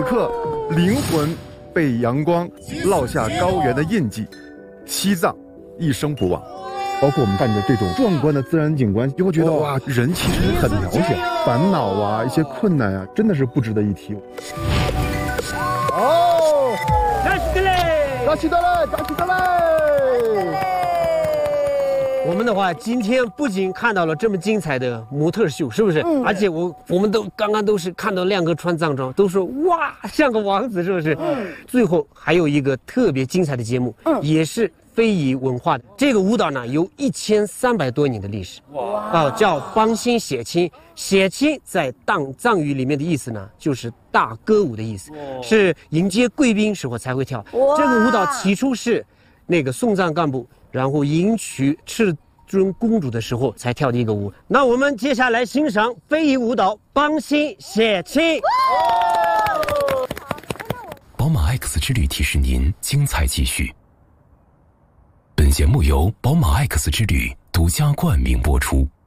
刻灵魂被阳光烙下高原的印记，西藏一生不忘。包括我们看着这种壮观的自然景观，就会觉得哇，人其实很渺小，烦恼啊，一些困难啊，真的是不值得一提。哦， 扎西德勒， 扎西德勒，扎西德勒。 我们的话，今天不仅看到了这么精彩的模特秀，是不是？而且我们都刚刚都是看到亮哥穿藏装，都说哇，像个王子，是不是？最后还有一个特别精彩的节目，也是非遗文化的。这个舞蹈呢，有1300多年的历史。哇！叫帮新写亲。写亲在藏语里面的意思呢，就是大歌舞的意思，是迎接贵宾时候才会跳。这个舞蹈起初是那个送葬干部，然后迎娶赤尊公主的时候才跳的一个舞。那我们接下来欣赏非遗舞蹈帮新写亲。 宝马 X 之旅提示您精彩继续。本节目由宝马 X 之旅独家冠名播出。